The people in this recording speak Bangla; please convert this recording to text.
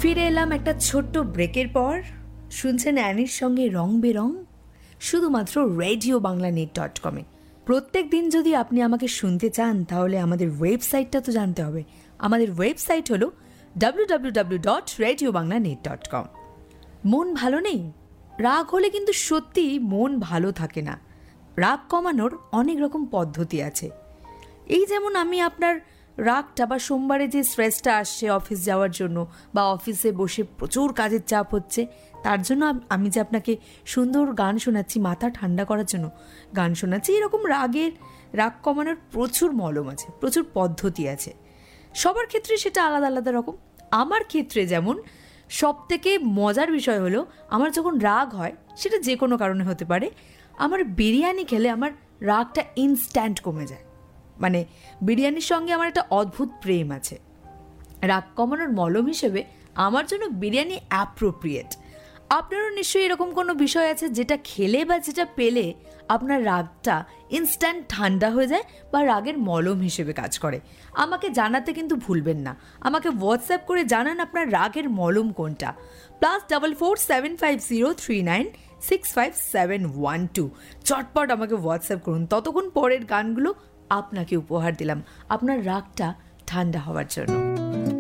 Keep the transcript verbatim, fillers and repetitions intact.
ফিরে এলাম একটা ছোট্ট ব্রেকের পর। শুনছেন অ্যানির সঙ্গে রং বেরং, শুধুমাত্র রেডিও বাংলা নেট ডট কমে। প্রত্যেক দিন যদি আপনি আমাকে শুনতে চান তাহলে আমাদের ওয়েবসাইটটা তো জানতে হবে। আমাদের ওয়েবসাইট হলো W W W dot radio Bangla net dot com. মন ভালো নেই? রাগ হলে কিন্তু সত্যি মন ভালো থাকে না। রাগ কমানোর অনেক রকম পদ্ধতি আছে। এই যেমন আমি আপনার রাগটা বা সোমবারে যে স্ট্রেসটা আসছে অফিস যাওয়ার জন্য বা অফিসে বসে প্রচুর কাজের চাপ হচ্ছে, তার জন্য আমি যে আপনাকে সুন্দর গান শোনাচ্ছি মাথা ঠান্ডা করার জন্য গান শোনাচ্ছি, এরকম রাগের রাগ কমানোর প্রচুর মলম আছে, প্রচুর পদ্ধতি আছে। সবার ক্ষেত্রে সেটা আলাদা আলাদা রকম। আমার ক্ষেত্রে যেমন সবথেকে মজার বিষয় হলো, আমার যখন রাগ হয়, সেটা যে কোনো কারণে হতে পারে, আমার বিরিয়ানি খেলে আমার রাগটা ইনস্ট্যান্ট কমে যায়। মানে বিরিয়ানির সঙ্গে আমার একটা অদ্ভুত প্রেম আছে। রাগ কমানোর মলম হিসেবে আমার জন্য বিরিয়ানি অ্যাপ্রোপ্রিয়েট। আপনারও নিশ্চয়ই এরকম কোনো বিষয় আছে যেটা খেলে বা যেটা পেলে আপনার রাগটা ইনস্ট্যান্ট ঠান্ডা হয়ে যায় বা রাগের মলম হিসেবে কাজ করে। আমাকে জানাতে কিন্তু ভুলবেন না। আমাকে হোয়াটসঅ্যাপ করে জানান আপনার রাগের মলম কোনটা। Plus double four seven five zero three nine six five seven one two. চটপট আমাকে হোয়াটসঅ্যাপ করুন। ততক্ষণ পরের গানগুলো আপনাকে উপহার দিলাম আপনার রাগটা ঠান্ডা হওয়ার জন্য।